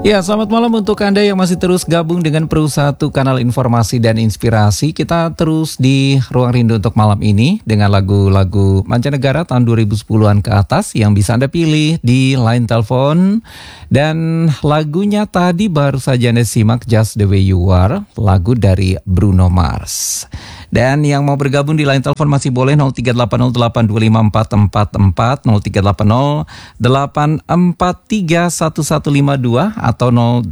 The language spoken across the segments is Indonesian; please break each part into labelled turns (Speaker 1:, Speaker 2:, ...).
Speaker 1: Ya, selamat malam untuk Anda yang masih terus gabung dengan Peru1 Kanal Informasi dan Inspirasi. Kita terus di Ruang Rindu untuk malam ini dengan lagu-lagu mancanegara tahun 2010-an ke atas yang bisa Anda pilih di line telepon. Dan lagunya tadi baru saja Anda simak, Just the Way You Are, lagu dari Bruno Mars. Dan yang mau bergabung di line telepon masih boleh 0380825444, 038084311152 atau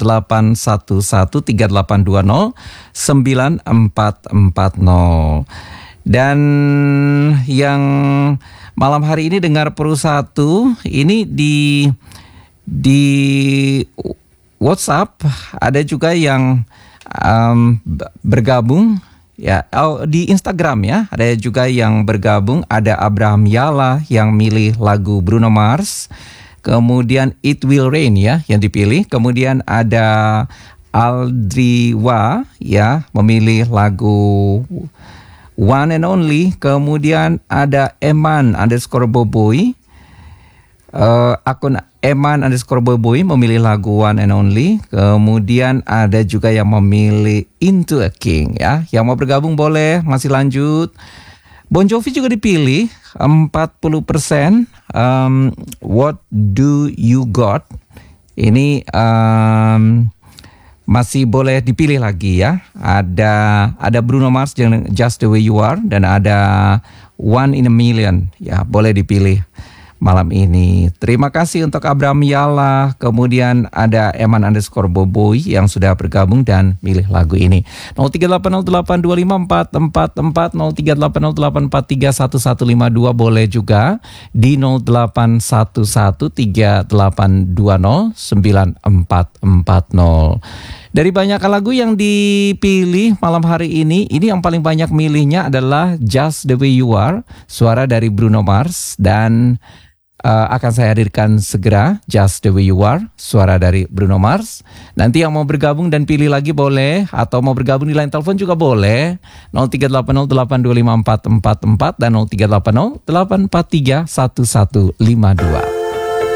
Speaker 1: 081138209440. Dan yang malam hari ini dengar Peru1 ini di WhatsApp ada juga yang bergabung. Ya, di Instagram ya, ada juga yang bergabung. Ada Abraham Yala yang milih lagu Bruno Mars. Kemudian It Will Rain ya yang dipilih. Kemudian ada Aldriwa ya memilih lagu One and Only. Kemudian ada Eman_Boboy. Akun Eman_Boboy memilih lagu One and Only. Kemudian ada juga yang memilih Into a King ya. Yang mau bergabung boleh, masih lanjut. Bon Jovi juga dipilih 40%. What Do You Got? Ini masih boleh dipilih lagi ya. Ada Bruno Mars Just the Way You Are, dan ada One in a Million ya, boleh dipilih malam ini. Terima kasih untuk Abraham Yala. Kemudian ada Eman_Boboy yang sudah bergabung dan milih lagu ini. 0380825444, 038084311152, boleh juga di 081138209440. Dari banyak lagu yang dipilih malam hari ini yang paling banyak milihnya adalah Just the Way You Are, suara dari Bruno Mars. Dan akan saya hadirkan segera Just the Way You Are, suara dari Bruno Mars. Nanti yang mau bergabung dan pilih lagi boleh, atau mau bergabung di line telepon juga boleh, 0380825444 dan 038084311152.